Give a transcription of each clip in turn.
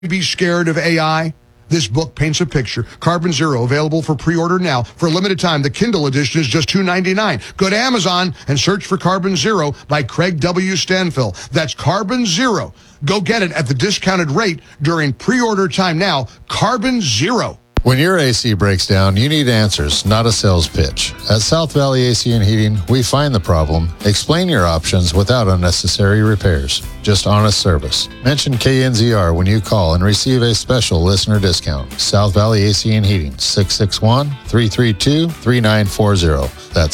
Be scared of AI? This book paints a picture. Carbon Zero, available for pre-order now. For a limited time, the Kindle edition is just $2.99. Go to Amazon and search for Carbon Zero by Craig W. Stanfill. That's Carbon Zero. Go get it at the discounted rate during pre-order time now. Carbon Zero. When your AC breaks down, you need answers, not a sales pitch. At South Valley AC and Heating, we find the problem, explain your options without unnecessary repairs. Just honest service. Mention KNZR when you call and receive a special listener discount. South Valley AC and Heating, 661-332-3940. That's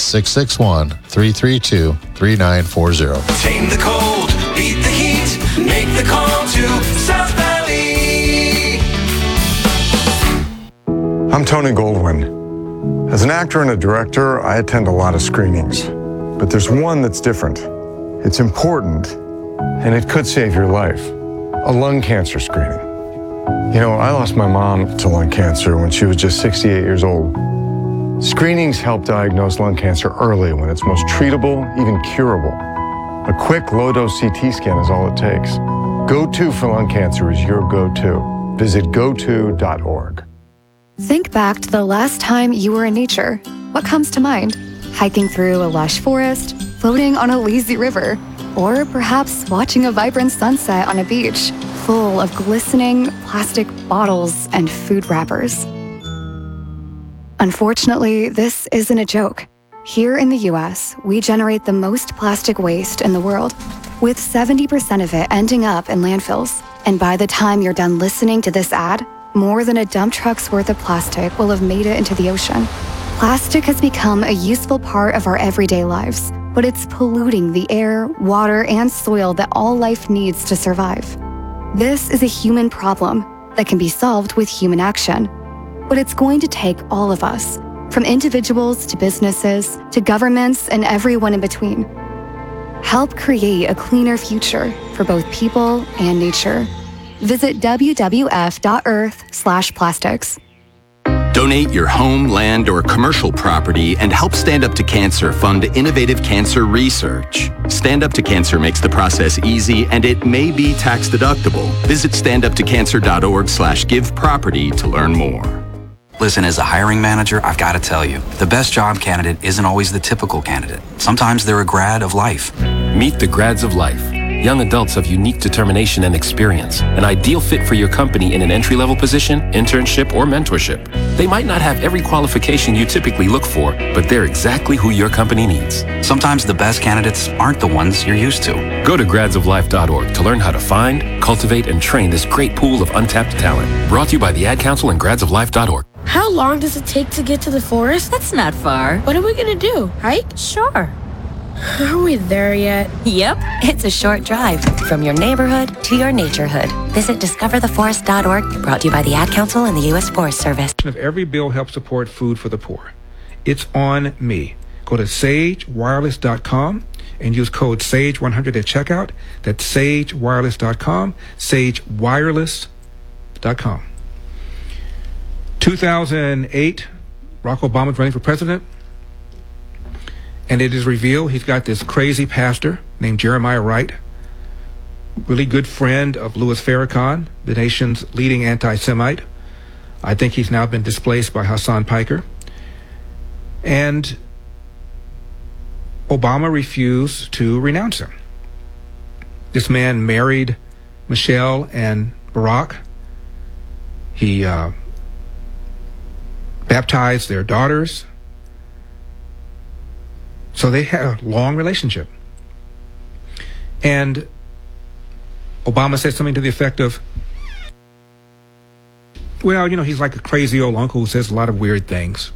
661-332-3940. Tame the cold, beat the heat, make the call to South Valley. I'm Tony Goldwyn. As an actor and a director, I attend a lot of screenings. But there's one that's different. It's important, and it could save your life. A lung cancer screening. You know, I lost my mom to lung cancer when she was just 68 years old. Screenings help diagnose lung cancer early when it's most treatable, even curable. A quick, low-dose CT scan is all it takes. Go-To for lung cancer is your go-to. Visit goto.org. Think back to the last time you were in nature. What comes to mind? Hiking through a lush forest, floating on a lazy river, or perhaps watching a vibrant sunset on a beach full of glistening plastic bottles and food wrappers. Unfortunately, this isn't a joke. Here in the US, we generate the most plastic waste in the world, with 70% of it ending up in landfills. And by the time you're done listening to this ad, more than a dump truck's worth of plastic will have made it into the ocean. Plastic has become a useful part of our everyday lives, but it's polluting the air, water, and soil that all life needs to survive. This is a human problem that can be solved with human action. But it's going to take all of us, from individuals to businesses to governments and everyone in between. Help create a cleaner future for both people and nature. Visit wwf.earth/plastics. Donate your home, land, or commercial property and help Stand Up to Cancer fund innovative cancer research. Stand Up to Cancer makes the process easy and it may be tax deductible. Visit standuptocancer.org/giveproperty to learn more. Listen, as a hiring manager, I've got to tell you, the best job candidate isn't always the typical candidate. Sometimes they're a grad of life. Meet the grads of life. Young adults of unique determination and experience, an ideal fit for your company in an entry-level position, internship, or mentorship. They might not have every qualification you typically look for, but they're exactly who your company needs. Sometimes the best candidates aren't the ones you're used to. Go to gradsoflife.org to learn how to find, cultivate, and train this great pool of untapped talent. Brought to you by the Ad Council and gradsoflife.org. How long does it take to get to the forest? That's not far. What are we gonna do? Hike? Sure. Are we there yet? Yep. It's a short drive from your neighborhood to your naturehood. Visit discovertheforest.org, brought to you by the Ad Council and the U.S. Forest Service. If every bill helps support food for the poor, it's on me. Go to sagewireless.com and use code SAGE100 at checkout. That's sagewireless.com, sagewireless.com. 2008, Barack Obama's running for president. And it is revealed he's got this crazy pastor named Jeremiah Wright, really good friend of Louis Farrakhan, the nation's leading anti-Semite. I think he's now been displaced by Hassan Piker. And Obama refused to renounce him. This man married Michelle and Barack. He baptized their daughters. So they had a long relationship. And Obama said something to the effect of, well, you know, he's like a crazy old uncle who says a lot of weird things.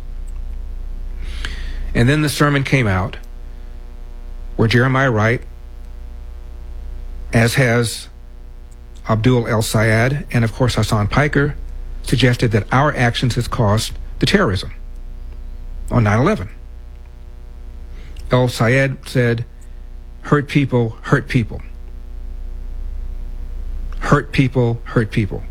And then the sermon came out where Jeremiah Wright, as has Abdul El-Sayed and, of course, Hassan Piker, suggested that our actions has caused the terrorism on 9/11. El-Sayed said, hurt people, hurt people. Hurt people, hurt people.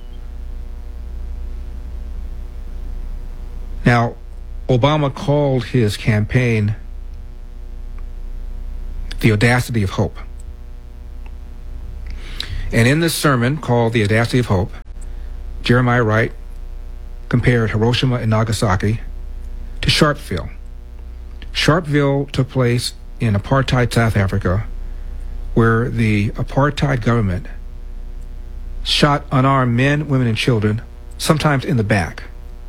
Now, Obama called his campaign the audacity of hope. And in this sermon called The Audacity of Hope, Jeremiah Wright compared Hiroshima and Nagasaki to Sharpeville. Sharpeville took place in apartheid South Africa, where the apartheid government shot unarmed men, women, and children, sometimes in the back.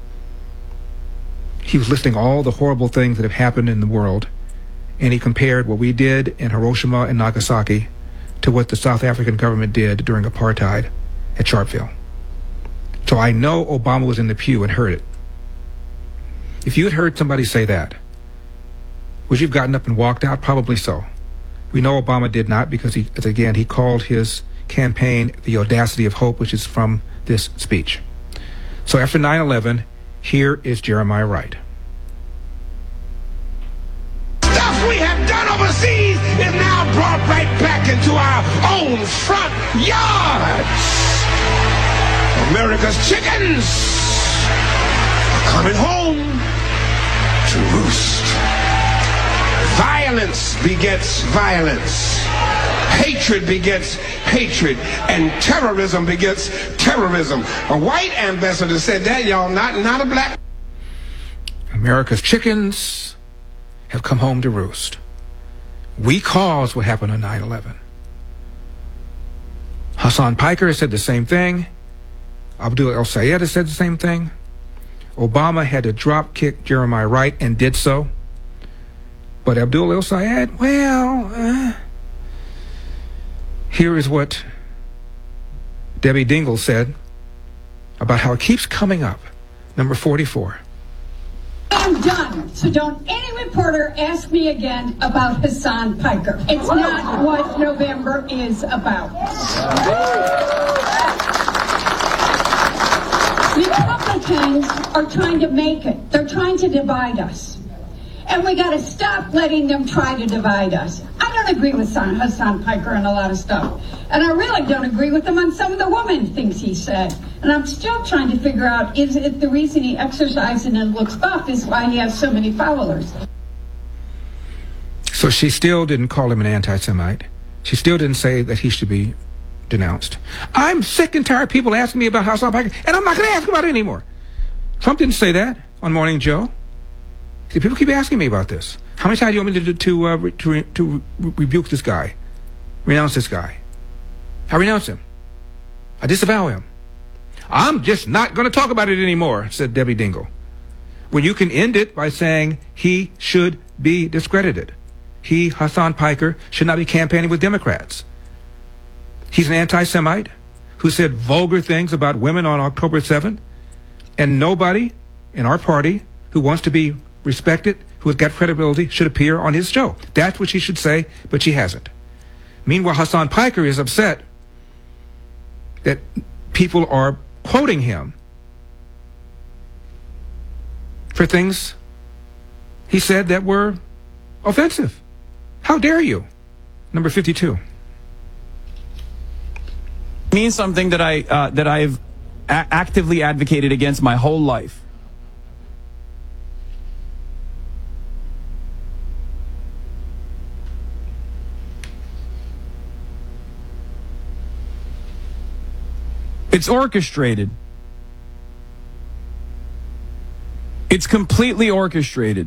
He was listing all the horrible things that have happened in the world, and he compared what we did in Hiroshima and Nagasaki to what the South African government did during apartheid at Sharpeville. So I know Obama was in the pew and heard it. If you had heard somebody say that, would you have gotten up and walked out? Probably so. We know Obama did not, because he called his campaign The Audacity of Hope, which is from this speech. So after 9/11, here is Jeremiah Wright. Stuff we have done overseas is now brought right back into our own front yards. America's chickens are coming home to roost. Violence begets violence. Hatred begets hatred. And terrorism begets terrorism. A white ambassador said that, y'all, not a black. America's chickens have come home to roost. We caused what happened on 9/11. Hassan Piker has said the same thing. Abdul El-Sayed has said the same thing. Obama had to drop kick Jeremiah Wright and did so. But Abdul El-Sayed, well, here is what Debbie Dingell said about how it keeps coming up. Number 44. I'm done. So don't any reporter ask me again about Hassan Piker. It's not what November is about. Republicans are trying to make it. They're trying to divide us. And we got to stop letting them try to divide us. I don't agree with Hassan Piker on a lot of stuff. And I really don't agree with him on some of the woman things he said. And I'm still trying to figure out, is it the reason he exercises and looks buff is why he has so many followers? So she still didn't call him an anti-Semite. She still didn't say that he should be denounced. I'm sick and tired of people asking me about Hassan Piker, and I'm not going to ask about it anymore. Trump didn't say that on Morning Joe. See, people keep asking me about this. How many times do you want me to rebuke this guy? Renounce this guy? I renounce him. I disavow him. I'm just not going to talk about it anymore, said Debbie Dingell. When you can end it by saying he should be discredited. He, Hassan Piker, should not be campaigning with Democrats. He's an anti-Semite who said vulgar things about women on October 7th, and nobody in our party who wants to be respected, who has got credibility, should appear on his show. That's what she should say, but she hasn't. Meanwhile, Hassan Piker is upset that people are quoting him for things he said that were offensive. How dare you? Number 52. It means something that I've actively advocated against my whole life. It's orchestrated. It's completely orchestrated.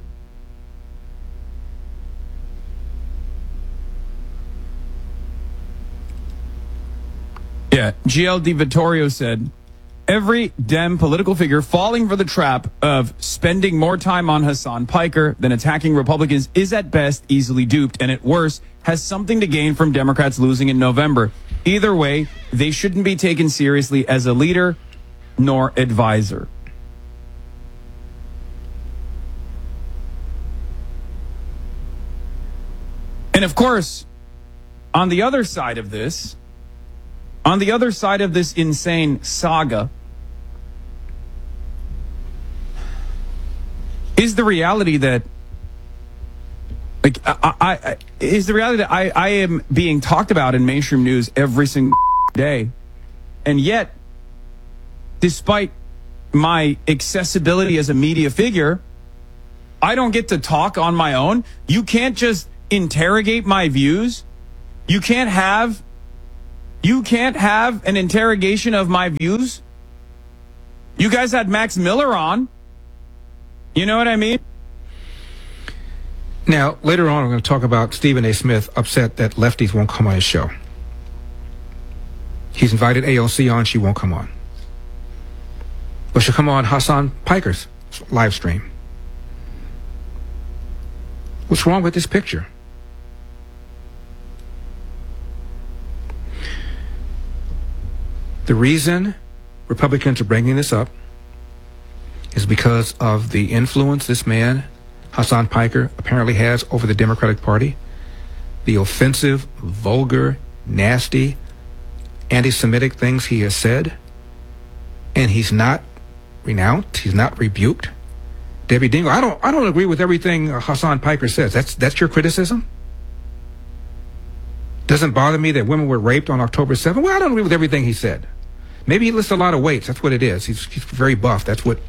Yeah, GLD Vittorio said, every Dem political figure falling for the trap of spending more time on Hassan Piker than attacking Republicans is at best easily duped, and at worst has something to gain from Democrats losing in November. Either way, they shouldn't be taken seriously as a leader nor advisor. And of course, on the other side of this insane saga, is the reality that I am being talked about in mainstream news every single day. And yet, despite my accessibility as a media figure, I don't get to talk on my own. You can't just interrogate my views. You can't have You can't have an interrogation of my views? You guys had Max Miller on. You know what I mean? Now, later on, I'm going to talk about Stephen A. Smith upset that lefties won't come on his show. He's invited AOC on, she won't come on. But she'll come on Hassan Piker's live stream. What's wrong with this picture? The reason Republicans are bringing this up is because of the influence this man, Hassan Piker, apparently has over the Democratic Party. The offensive, vulgar, nasty, anti-Semitic things he has said. And he's not renounced, he's not rebuked. Debbie Dingell, I don't agree with everything Hassan Piker says. That's your criticism? Doesn't bother me that women were raped on October 7th? Well, I don't agree with everything he said. Maybe he lifts a lot of weights. That's what it is. He's very buff. That's what?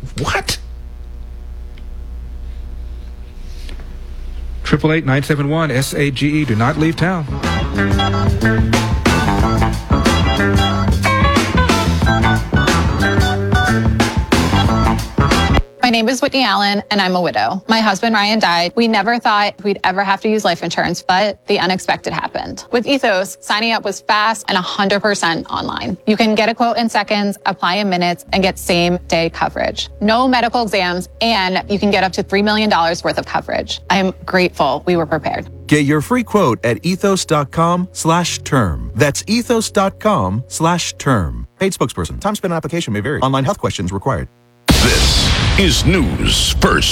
888-971-SAGE. Do not leave town. My name is Whitney Allen, and I'm a widow. My husband, Ryan, died. We never thought we'd ever have to use life insurance, but the unexpected happened. With Ethos, signing up was fast and 100% online. You can get a quote in seconds, apply in minutes, and get same-day coverage. No medical exams, and you can get up to $3 million worth of coverage. I am grateful we were prepared. Get your free quote at ethos.com/term. That's ethos.com/term. Paid spokesperson. Time spent on application may vary. Online health questions required. This is News First.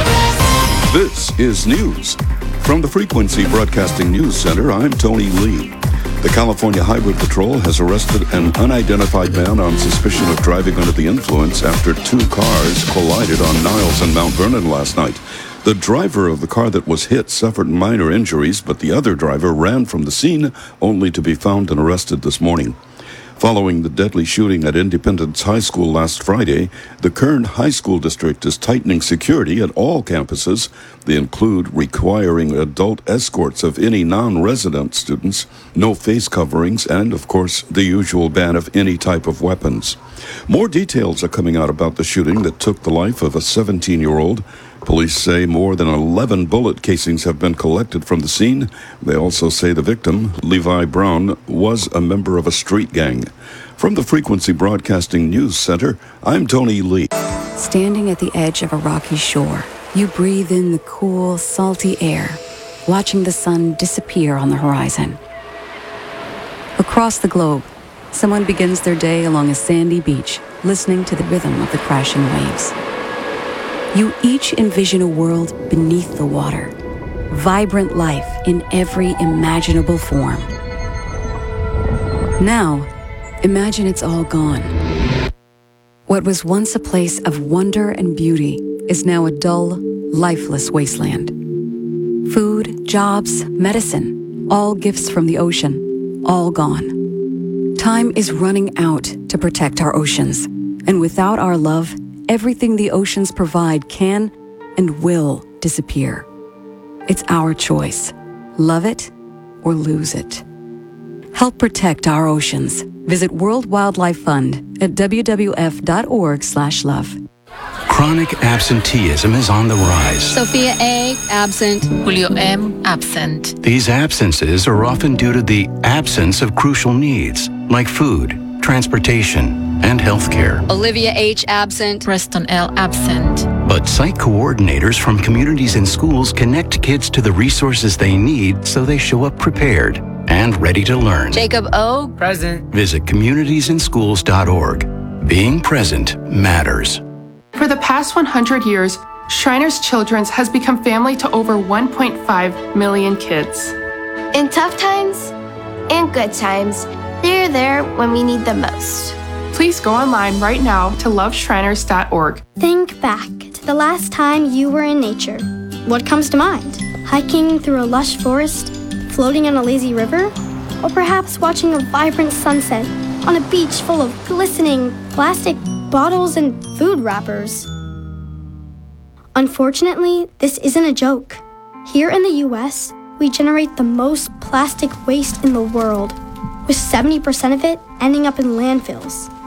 This is news. From the Frequency Broadcasting News Center, I'm Tony Lee. The California Highway Patrol has arrested an unidentified man on suspicion of driving under the influence after two cars collided on Niles and Mount Vernon last night. The driver of the car that was hit suffered minor injuries, but the other driver ran from the scene only to be found and arrested this morning. Following the deadly shooting at Independence High School last Friday, the Kern High School District is tightening security at all campuses. They include requiring adult escorts of any non-resident students, no face coverings, and, of course, the usual ban of any type of weapons. More details are coming out about the shooting that took the life of a 17-year-old. Police say more than 11 bullet casings have been collected from the scene. They also say the victim, Levi Brown, was a member of a street gang. From the Frequency Broadcasting News Center, I'm Tony Lee. Standing at the edge of a rocky shore, you breathe in the cool, salty air, watching the sun disappear on the horizon. Across the globe, someone begins their day along a sandy beach, listening to the rhythm of the crashing waves. You each envision a world beneath the water, vibrant life in every imaginable form. Now, imagine it's all gone. What was once a place of wonder and beauty is now a dull, lifeless wasteland. Food, jobs, medicine, all gifts from the ocean, all gone. Time is running out to protect our oceans, and without our love, everything the oceans provide can and will disappear. It's our choice. Love it or lose it. Help protect our oceans. Visit World Wildlife Fund at wwf.org/love. Chronic absenteeism is on the rise. Sophia A. absent. Julio M. absent. These absences are often due to the absence of crucial needs like food, transportation, and health care. Olivia H. absent. Preston L. absent. But site coordinators from communities and schools connect kids to the resources they need so they show up prepared and ready to learn. Jacob O. present. Visit communitiesandschools.org. Being present matters. For the past 100 years, Shriners Children's has become family to over 1.5 million kids. In tough times and good times, they're there when we need them most. Please go online right now to loveshriners.org. Think back to the last time you were in nature. What comes to mind? Hiking through a lush forest, floating on a lazy river, or perhaps watching a vibrant sunset on a beach full of glistening plastic bottles and food wrappers. Unfortunately, this isn't a joke. Here in the US, we generate the most plastic waste in the world. with 70% of it ending up in landfills.